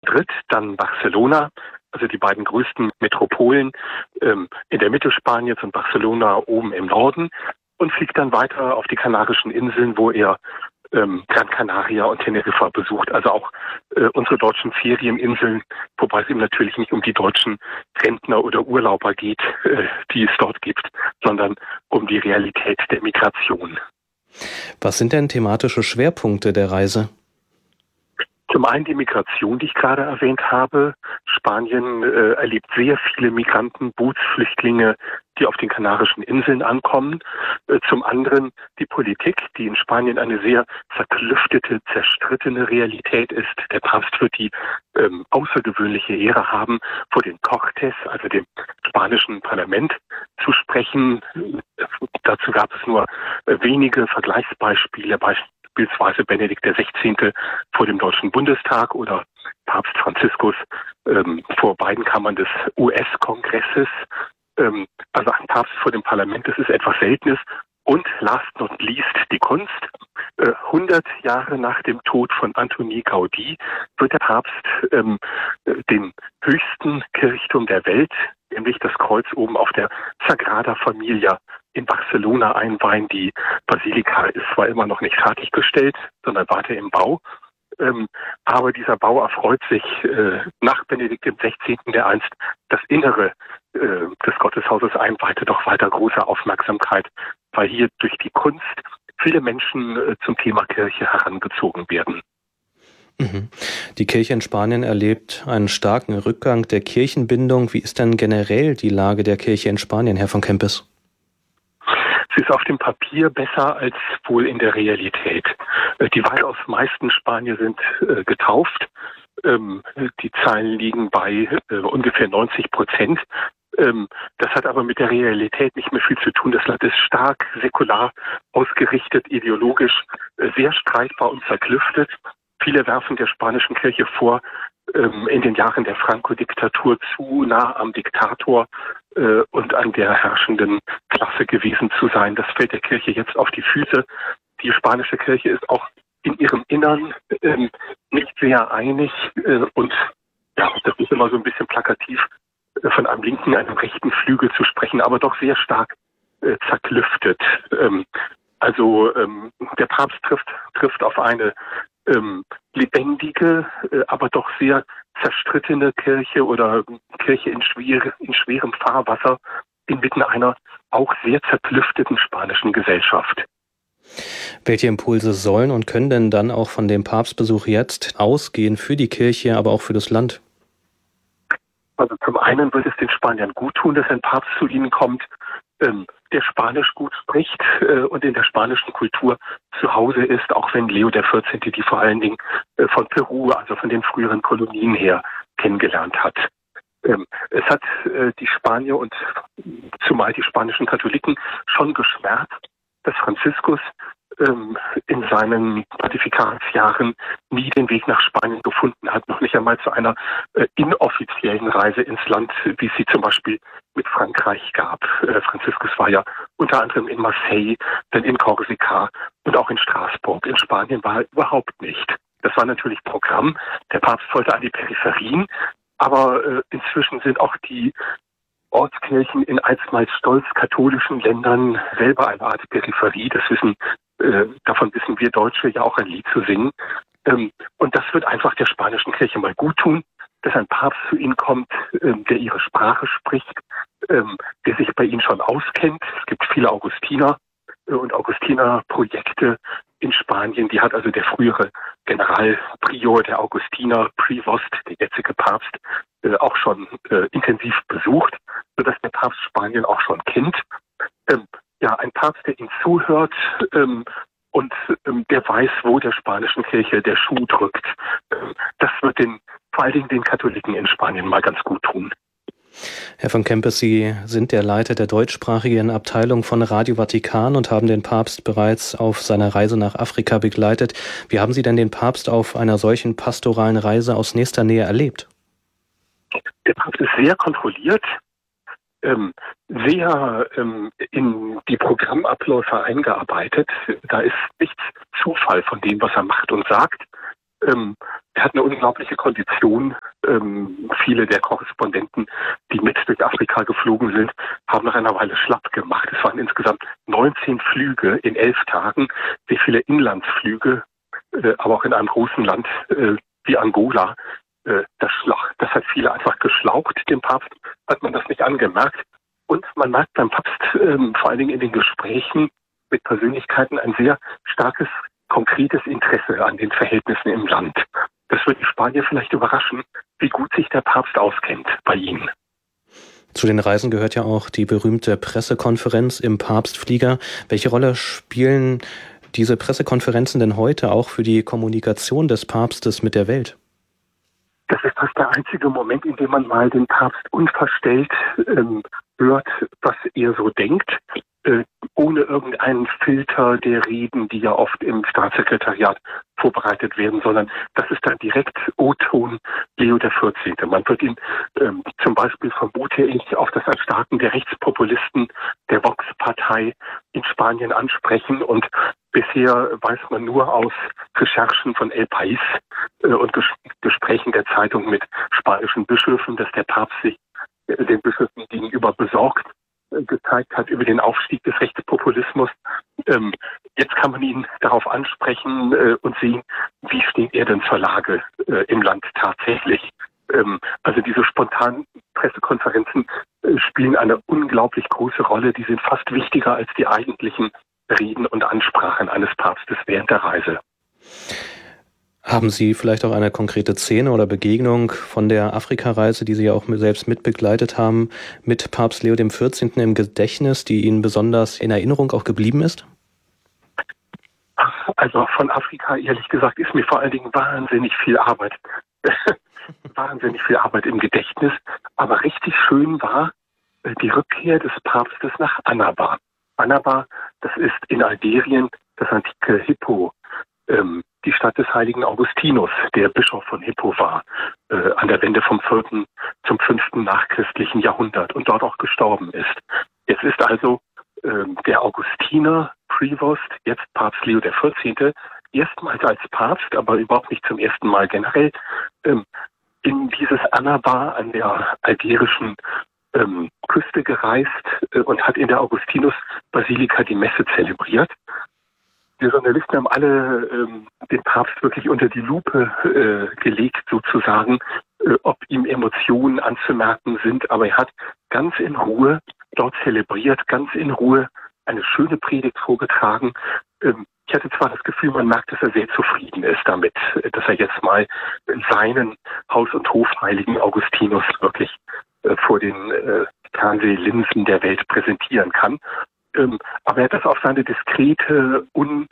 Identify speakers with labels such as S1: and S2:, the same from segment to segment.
S1: Madrid, dann Barcelona, also die beiden größten Metropolen in der Mitte Spaniens und Barcelona oben im Norden, und fliegt dann weiter auf die Kanarischen Inseln, wo er Gran Canaria und Teneriffa besucht, also auch unsere deutschen Ferieninseln, wobei es ihm natürlich nicht um die deutschen Rentner oder Urlauber geht, die es dort gibt, sondern um die Realität der Migration.
S2: Was sind denn thematische Schwerpunkte der Reise?
S1: Zum einen die Migration, die ich gerade erwähnt habe. Spanien erlebt sehr viele Migranten, Bootsflüchtlinge, die auf den Kanarischen Inseln ankommen. Zum anderen die Politik, die in Spanien eine sehr verklüftete, zerstrittene Realität ist. Der Papst wird die außergewöhnliche Ehre haben, vor den Cortes, also dem spanischen Parlament, zu sprechen. Dazu gab es nur wenige Vergleichsbeispiele, beispielsweise Benedikt XVI. Vor dem Deutschen Bundestag oder Papst Franziskus vor beiden Kammern des US-Kongresses. Also ein Papst vor dem Parlament, das ist etwas Seltenes. Und last not least die Kunst. 100 Jahre nach dem Tod von Antoni Gaudí wird der Papst den höchsten Kirchturm der Welt, nämlich das Kreuz oben auf der Sagrada Familia in Barcelona einweihen. Die Basilika ist zwar immer noch nicht fertiggestellt, sondern weiter im Bau. Aber dieser Bau erfreut sich nach Benedikt XVI., der einst das Innere des Gotteshauses einweihte, doch weiter große Aufmerksamkeit, weil hier durch die Kunst viele Menschen zum Thema Kirche herangezogen werden.
S2: Die Kirche in Spanien erlebt einen starken Rückgang der Kirchenbindung. Wie ist denn generell die Lage der Kirche in Spanien, Herr von Kempis?
S1: Sie ist auf dem Papier besser als wohl in der Realität. Die weitaus meisten Spanier sind getauft. Die Zahlen liegen bei ungefähr 90%. Das hat aber mit der Realität nicht mehr viel zu tun. Das Land ist stark säkular ausgerichtet, ideologisch sehr streitbar und zerklüftet. Viele werfen der spanischen Kirche vor, in den Jahren der Franco-Diktatur zu nah am Diktator und an der herrschenden Klasse gewesen zu sein. Das fällt der Kirche jetzt auf die Füße. Die spanische Kirche ist auch in ihrem Innern nicht sehr einig und ja, das ist immer so ein bisschen plakativ, von einem linken, einem rechten Flügel zu sprechen, aber doch sehr stark zerklüftet. Der Papst trifft auf eine lebendige, aber doch sehr zerstrittene Kirche oder Kirche in schwerem Fahrwasser inmitten einer auch sehr zerklüfteten spanischen Gesellschaft.
S2: Welche Impulse sollen und können denn dann auch von dem Papstbesuch jetzt ausgehen für die Kirche, aber auch für das Land?
S1: Also zum einen wird es den Spaniern gut tun, dass ein Papst zu ihnen kommt, der Spanisch gut spricht und in der spanischen Kultur zu Hause ist, auch wenn Leo XIV. Die vor allen Dingen von Peru, also von den früheren Kolonien her, kennengelernt hat. Es hat die Spanier und zumal die spanischen Katholiken schon geschmerzt, dass Franziskus in seinen Pontifikatsjahren nie den Weg nach Spanien gefunden hat, noch nicht einmal zu einer inoffiziellen Reise ins Land, wie es sie zum Beispiel mit Frankreich gab. Franziskus war ja unter anderem in Marseille, dann in Korsika und auch in Straßburg. In Spanien war er überhaupt nicht. Das war natürlich Programm. Der Papst wollte an die Peripherien, aber inzwischen sind auch die Ortskirchen in einstmals stolz katholischen Ländern selber eine Art Peripherie. Davon wissen wir Deutsche ja auch ein Lied zu singen. Und das wird einfach der spanischen Kirche mal gut tun, dass ein Papst zu ihnen kommt, der ihre Sprache spricht, der sich bei ihnen schon auskennt. Es gibt viele Augustiner und Augustinerprojekte in Spanien. Die hat also der frühere Generalprior der Augustiner, Prevost, der jetzige Papst, auch schon intensiv besucht, sodass der Papst Spanien auch schon kennt. Ein Papst, der ihm zuhört und der weiß, wo der spanischen Kirche der Schuh drückt. Das wird vor allen Dingen den Katholiken in Spanien mal ganz gut tun.
S2: Herr von Kempis, Sie sind der Leiter der deutschsprachigen Abteilung von Radio Vatikan und haben den Papst bereits auf seiner Reise nach Afrika begleitet. Wie haben Sie denn den Papst auf einer solchen pastoralen Reise aus nächster Nähe erlebt?
S1: Der Papst ist sehr kontrolliert, sehr in die Programmabläufe eingearbeitet. Da ist nichts Zufall von dem, was er macht und sagt. Er hat eine unglaubliche Kondition. Viele der Korrespondenten, die mit durch Afrika geflogen sind, haben nach einer Weile schlapp gemacht. Es waren insgesamt 19 Flüge in 11 Tagen, sehr viele Inlandsflüge, aber auch in einem großen Land wie Angola. Das hat viele einfach geschlaucht. Dem Papst hat man das nicht angemerkt. Und man merkt beim Papst vor allen Dingen in den Gesprächen mit Persönlichkeiten ein sehr starkes, konkretes Interesse an den Verhältnissen im Land. Das wird die Spanier vielleicht überraschen, wie gut sich der Papst auskennt bei ihnen.
S2: Zu den Reisen gehört ja auch die berühmte Pressekonferenz im Papstflieger. Welche Rolle spielen diese Pressekonferenzen denn heute auch für die Kommunikation des Papstes mit der Welt?
S1: Das ist fast der einzige Moment, in dem man mal den Papst unverstellt hört, was er so denkt, ohne irgendeinen Filter der Reden, die ja oft im Staatssekretariat vorbereitet werden, sondern das ist dann direkt O-Ton Leo XIV. Man wird ihn zum Beispiel, vermute ich, auf das Erstarken der Rechtspopulisten der Vox-Partei in Spanien ansprechen, und bisher weiß man nur aus Recherchen von El País und Gesprächen der Zeitung mit spanischen Bischöfen, dass der Papst sich den Bischöfen gegenüber besorgt gezeigt hat über den Aufstieg des Rechtspopulismus. Jetzt kann man ihn darauf ansprechen und sehen, wie steht er denn zur Lage im Land tatsächlich. Also diese spontanen Pressekonferenzen spielen eine unglaublich große Rolle. Die sind fast wichtiger als die eigentlichen Reden und Ansprachen eines Papstes während der Reise.
S2: Haben Sie vielleicht auch eine konkrete Szene oder Begegnung von der Afrikareise, die Sie ja auch selbst mitbegleitet haben, mit Papst Leo XIV. Im Gedächtnis, die Ihnen besonders in Erinnerung auch geblieben ist?
S1: Also von Afrika, ehrlich gesagt, ist mir vor allen Dingen wahnsinnig viel Arbeit im Gedächtnis. Aber richtig schön war die Rückkehr des Papstes nach Annaba. Annaba, das ist in Algerien das antike Hippo, die Stadt des heiligen Augustinus, der Bischof von Hippo war, an der Wende vom 4. zum 5. nachchristlichen Jahrhundert und dort auch gestorben ist. Jetzt ist also der Augustiner Prevost, jetzt Papst Leo XIV., erstmals als Papst, aber überhaupt nicht zum ersten Mal generell, in dieses Annaba an der algerischen Küste gereist und hat in der Augustinus-Basilika die Messe zelebriert. Wir Journalisten haben alle den Papst wirklich unter die Lupe gelegt, sozusagen, ob ihm Emotionen anzumerken sind. Aber er hat ganz in Ruhe dort zelebriert, ganz in Ruhe eine schöne Predigt vorgetragen. Ich hatte zwar das Gefühl, man merkt, dass er sehr zufrieden ist damit, dass er jetzt mal seinen Haus- und Hofheiligen Augustinus wirklich vor den Fernsehlinsen der Welt präsentieren kann. Aber er hat das auf seine diskrete,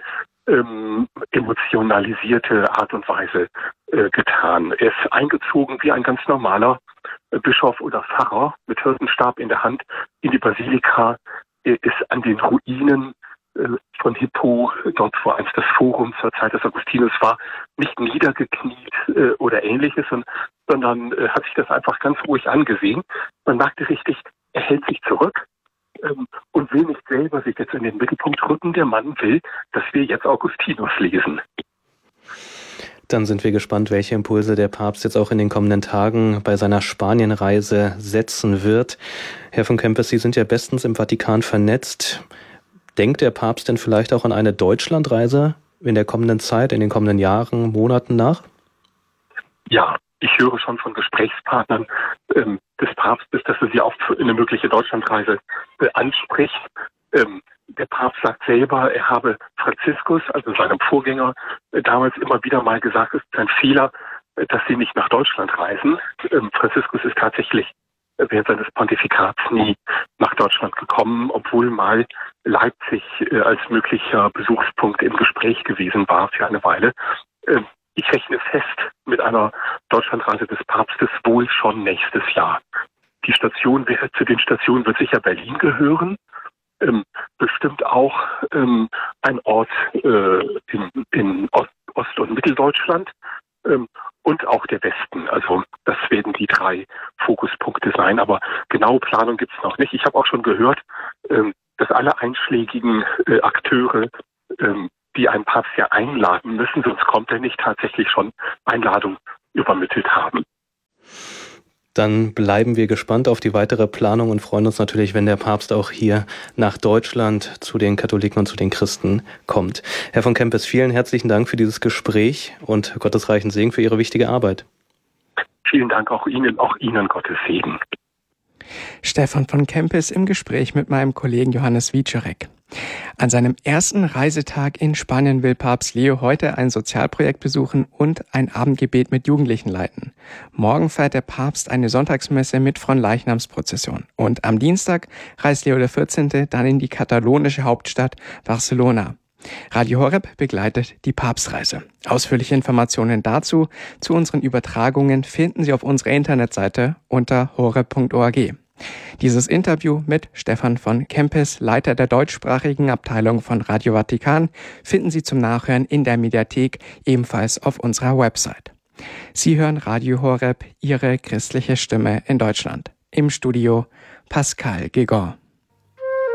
S1: unemotionalisierte Art und Weise getan. Er ist eingezogen wie ein ganz normaler Bischof oder Pfarrer mit Hirtenstab in der Hand in die Basilika. Er ist an den Ruinen von Hippo, dort wo einst das Forum zur Zeit des Augustinus war, nicht niedergekniet oder ähnliches, sondern hat sich das einfach ganz ruhig angesehen. Man merkte richtig, er hält sich zurück und will nicht selber sich jetzt in den Mittelpunkt rücken. Der Mann will, dass wir jetzt Augustinus lesen.
S2: Dann sind wir gespannt, welche Impulse der Papst jetzt auch in den kommenden Tagen bei seiner Spanienreise setzen wird. Herr von Kempes, Sie sind ja bestens im Vatikan vernetzt. Denkt der Papst denn vielleicht auch an eine Deutschlandreise in der kommenden Zeit, in den kommenden Jahren, Monaten nach?
S1: Ja, ich höre schon von Gesprächspartnern des Papstes, dass er sie auch für eine mögliche Deutschlandreise anspricht. Der Papst sagt selber, er habe Franziskus, also seinem Vorgänger, damals immer wieder mal gesagt, es ist ein Fehler, dass sie nicht nach Deutschland reisen. Franziskus ist tatsächlich während seines Pontifikats nie nach Deutschland gekommen, obwohl mal Leipzig als möglicher Besuchspunkt im Gespräch gewesen war für eine Weile. Ich rechne fest mit einer Deutschlandreise des Papstes wohl schon nächstes Jahr. Zu den Stationen wird sicher Berlin gehören, bestimmt auch ein Ort in Ost- und Mitteldeutschland und auch der Westen. Also das werden die 3 Fokuspunkte sein, aber genaue Planung gibt es noch nicht. Ich habe auch schon gehört, dass alle einschlägigen Akteure die einen Papst ja einladen müssen, sonst kommt er nicht, tatsächlich schon Einladung übermittelt haben.
S2: Dann bleiben wir gespannt auf die weitere Planung und freuen uns natürlich, wenn der Papst auch hier nach Deutschland zu den Katholiken und zu den Christen kommt. Herr von Kempes, vielen herzlichen Dank für dieses Gespräch und gottesreichen Segen für Ihre wichtige Arbeit.
S1: Vielen Dank auch Ihnen Gottes Segen.
S3: Stefan von Kempes im Gespräch mit meinem Kollegen Johannes Wieczorek. An seinem ersten Reisetag in Spanien will Papst Leo heute ein Sozialprojekt besuchen und ein Abendgebet mit Jugendlichen leiten. Morgen feiert der Papst eine Sonntagsmesse mit Fronleichnamsprozession. Und am Dienstag reist Leo XIV. Dann in die katalonische Hauptstadt Barcelona. Radio Horeb begleitet die Papstreise. Ausführliche Informationen dazu, zu unseren Übertragungen, finden Sie auf unserer Internetseite unter horeb.org. Dieses Interview mit Stefan von Kempes, Leiter der deutschsprachigen Abteilung von Radio Vatikan, finden Sie zum Nachhören in der Mediathek, ebenfalls auf unserer Website. Sie hören Radio Horeb, Ihre christliche Stimme in Deutschland. Im Studio Pascal Guégan.